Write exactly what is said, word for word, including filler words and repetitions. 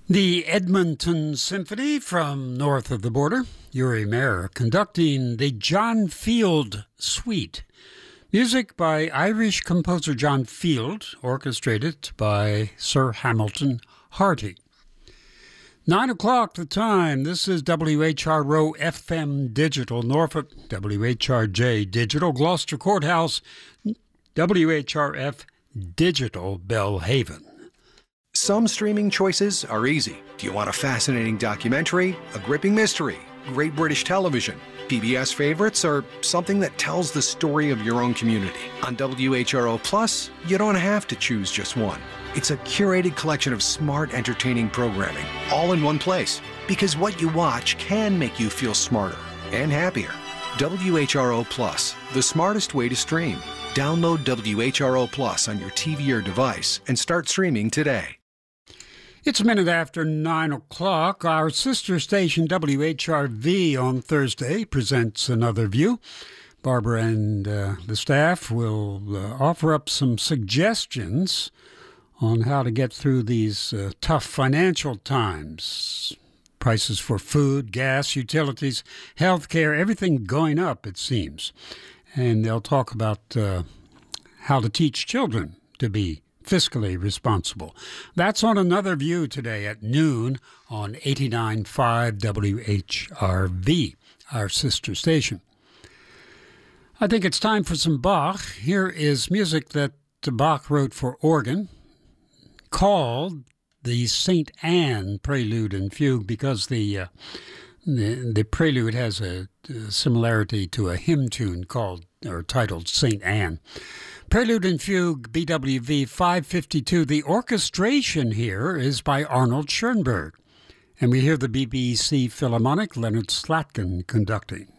The Edmonton Symphony from north of the border, Uri Mayer conducting the John Field Suite. Music by Irish composer John Field, orchestrated by Sir Hamilton Harty. Nine o'clock the time. This is W H R O F M Digital, Norfolk, W H R J Digital, Gloucester Courthouse, W H R F Digital, Belhaven. Some streaming choices are easy. Do you want a fascinating documentary, a gripping mystery, great British television, P B S favorites, or something that tells the story of your own community? On W H R O Plus, you don't have to choose just one. It's a curated collection of smart, entertaining programming, all in one place. Because what you watch can make you feel smarter and happier. W H R O Plus, the smartest way to stream. Download W H R O Plus on your T V or device and start streaming today. It's a minute after nine o'clock. Our sister station W H R V on Thursday presents Another View. Barbara and uh, the staff will uh, offer up some suggestions on how to get through these uh, tough financial times. Prices for food, gas, utilities, health care, everything going up, it seems. And they'll talk about uh, how to teach children to be fiscally responsible. That's on Another View today at noon on eighty-nine point five W H R V, our sister station. I think it's time for some Bach. Here is music that Bach wrote for organ called the Saint Anne Prelude and Fugue because the uh, the, the prelude has a, a similarity to a hymn tune called or titled Saint Anne. Prelude and Fugue, B W V five fifty-two. The orchestration here is by Arnold Schoenberg. And we hear the B B C Philharmonic, Leonard Slatkin, conducting.